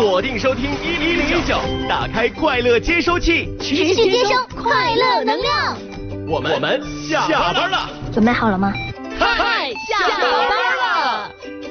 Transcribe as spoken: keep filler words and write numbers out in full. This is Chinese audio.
锁定收听一零一九，打开快乐接收器， 持续接收快乐能量。 我们我们下班了， 准备好了吗？